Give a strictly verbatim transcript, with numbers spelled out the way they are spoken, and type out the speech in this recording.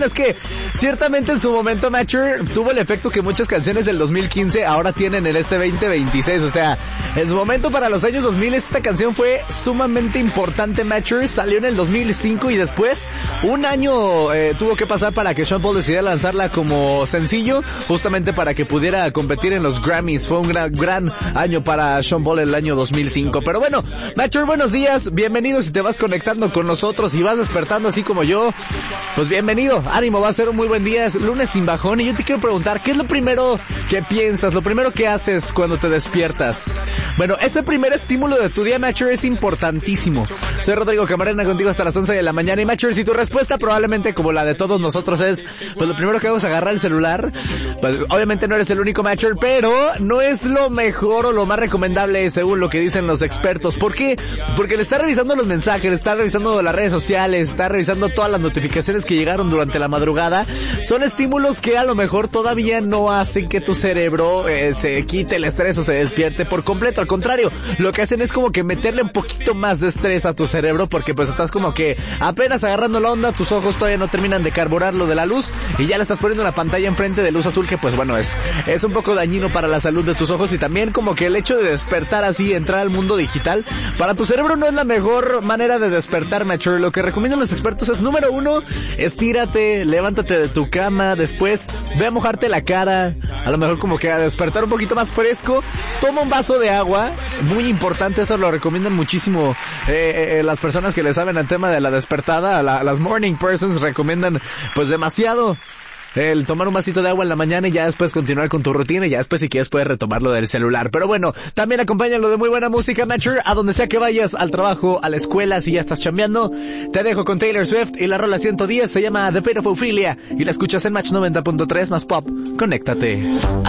es que ciertamente en su momento Mature tuvo el efecto que muchas canciones del dos mil quince ahora tienen en este veinte veintiséis. O sea, en su momento para los años dos mil esta canción fue sumamente importante. Mature salió en el dos mil cinco y después un año eh, tuvo que pasar para que Sean Paul decidiera lanzarla como sencillo, justamente para que pudiera competir en los Grammys. Fue un gran, gran año para Sean Paul el año dos mil cinco. Pero bueno, Mature, buenos días, bienvenido. Si te vas conectando con nosotros y vas despertando así como yo, pues bienvenido, ánimo, va a ser un muy buen día. Es lunes sin bajón y yo te quiero preguntar, ¿qué es lo primero que piensas, lo primero que haces cuando te despiertas? Bueno, ese primer estímulo de tu día, Mature, es importantísimo. Soy Rodrigo Camarena contigo hasta las once de la mañana. Y Mature, si tu respuesta probablemente como la de todos nosotros es, pues lo primero que hago es agarrar el celular, pues obviamente no eres el único, Mature, pero no es lo mejor o lo más recomendable según lo que dicen los expertos. ¿Por qué? Porque le está revisando los mensajes, le está revisando las redes sociales, está revisando todas las notificaciones que llegaron durante la madrugada. Son estímulos que a lo mejor todavía no hacen que tu cerebro eh, se quite el estrés o se despierte por completo. Al contrario, lo que hacen es como que meterle un poquito más de estrés a tu cerebro, porque pues estás como que apenas agarrando la onda, tus ojos todavía no terminan de carburar lo de la luz y ya le estás poniendo la pantalla enfrente de luz azul, que pues bueno, es, es un poco dañino para la salud de tus ojos. Y también como que el hecho de despertar así, entrar al mundo digital, para tu cerebro no es la mejor manera de despertar, Mature. Lo que recomiendan los expertos es, número uno, estírate, levántate de tu cama, después ve a mojarte la cara, a lo mejor como que a despertar un poquito más fresco, toma un vaso de agua, muy importante, eso lo recomiendan muchísimo eh, eh, las personas que le saben al tema de la despertada, la, las morning persons recomiendan pues demasiado el tomar un vasito de agua en la mañana y ya después continuar con tu rutina y ya después si quieres puedes retomarlo del celular. Pero bueno, también acompáñalo de muy buena música, Mature, a donde sea que vayas, al trabajo, a la escuela, si ya estás chambeando. Te dejo con Taylor Swift y la rola ciento diez se llama The Fate of Ophelia y la escuchas en Match noventa punto tres más Pop. Conéctate.